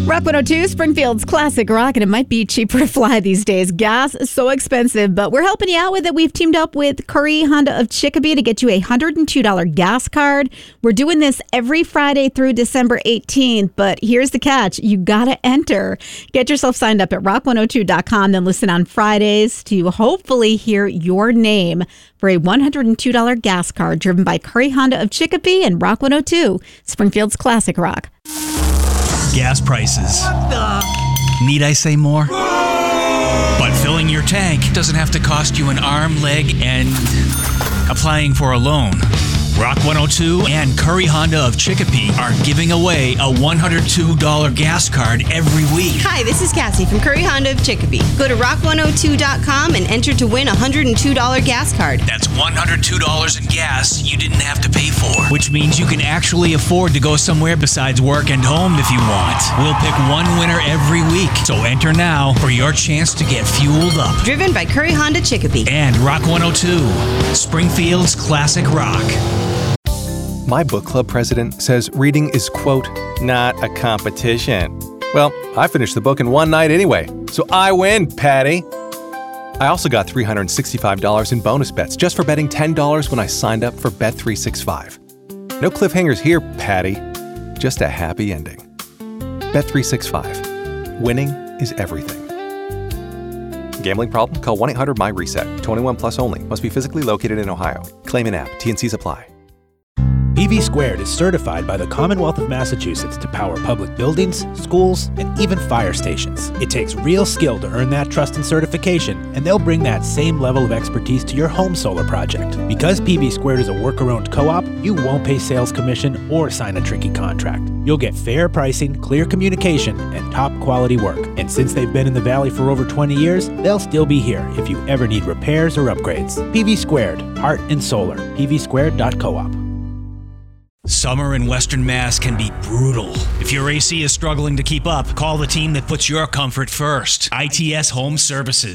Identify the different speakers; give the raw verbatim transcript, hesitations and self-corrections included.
Speaker 1: Rock one oh two, Springfield's classic rock, and it might be cheaper to fly these days. Gas is so expensive, but we're helping you out with it. We've teamed up with Curry Honda of Chicopee to get you a one hundred two dollars gas card. We're doing this every Friday through December eighteenth, but here's the catch. You got to enter. Get yourself signed up at rock one oh two dot com, then listen on Fridays to hopefully hear your name for a one hundred two dollars gas card driven by Curry Honda of Chicopee and Rock one oh two, Springfield's classic rock.
Speaker 2: Gas prices. What the? Need I say more? But filling your tank doesn't have to cost you an arm, leg, and applying for a loan. Rock one oh two and Curry Honda of Chicopee are giving away a one hundred two dollars gas card every week.
Speaker 3: Hi, this is Cassie from Curry Honda of Chicopee. Go to rock one oh two dot com and enter to win a one hundred two dollars gas card.
Speaker 2: That's one hundred two dollars in gas you didn't have to pay for, which means you can actually afford to go somewhere besides work and home if you want. We'll pick one winner every week, so enter now for your chance to get fueled up.
Speaker 3: Driven by Curry Honda Chicopee.
Speaker 2: And Rock one oh two, Springfield's classic rock.
Speaker 4: My book club president says reading is, quote, not a competition. Well, I finished the book in one night anyway, so I win, Patty. I also got three hundred sixty-five dollars in bonus bets just for betting ten dollars when I signed up for Bet three sixty-five. No cliffhangers here, Patty. Just a happy ending. Bet three sixty-five. Winning is everything. Gambling problem? Call one eight hundred my reset. twenty-one plus only. Must be physically located in Ohio. Claim in app. T and Cs apply.
Speaker 5: P V Squared is certified by the Commonwealth of Massachusetts to power public buildings, schools, and even fire stations. It takes real skill to earn that trust and certification, and they'll bring that same level of expertise to your home solar project. Because P V Squared is a worker-owned co-op, you won't pay sales commission or sign a tricky contract. You'll get fair pricing, clear communication, and top-quality work. And since they've been in the Valley for over twenty years, they'll still be here if you ever need repairs or upgrades. P V Squared, heart and solar. P V squared dot coop.
Speaker 2: Summer in Western Mass can be brutal. If your A C is struggling to keep up, call the team that puts your comfort first. I T S Home Services.